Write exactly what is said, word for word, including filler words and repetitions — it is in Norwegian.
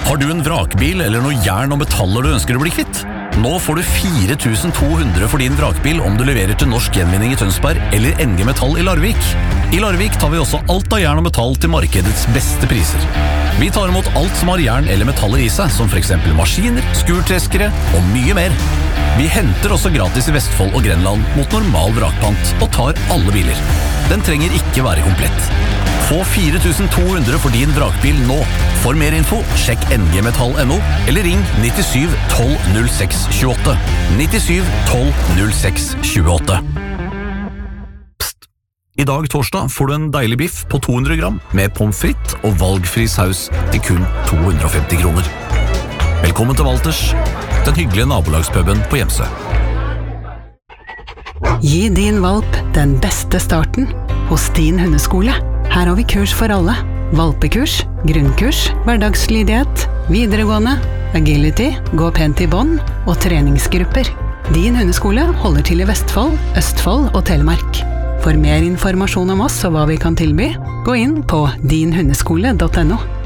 Har du en vrakbil eller noe jern og metaller du ønsker å bli kvitt? Nå får du fire tusen to hundre for din vrakbil om du leverer til Norsk Gjenvinning i Tønsberg eller N G Metall i Larvik. I Larvik tar vi også alt av jern og metall til markedets beste priser. Vi tar imot alt som har jern eller metaller i seg, som for eksempel maskiner, skurtreskere og mye mer. Vi henter også gratis i Vestfold og Grenland mot normal vrakpant og tar alle biler. Den trenger ikke være komplett. Få fire tusen to hundre for din vrakbil nå. For mer info, sjekk N G Metall punktum no eller ring nittisju tolv null seks tjueåtte. nittisju tolv null seks tjueåtte. Psst! I dag torsdag får du en deilig biff på to hundre gram med pommes frites og valgfri saus til kun to hundre og femti kroner. Velkommen til Walters, den hyggelige nabolagspuben på Hjemsø. Gi din valp den beste starten hos din hundeskole. Her har vi kurs for alle. Valpekurs, grunnkurs, hverdagslydighet, videregående, agility, gå pent i bånd og treningsgrupper. Din hundeskole holder til i Vestfold, Østfold og Telemark. For mer informasjon om oss og hva vi kan tilby, gå inn på din hundeskole punktum no.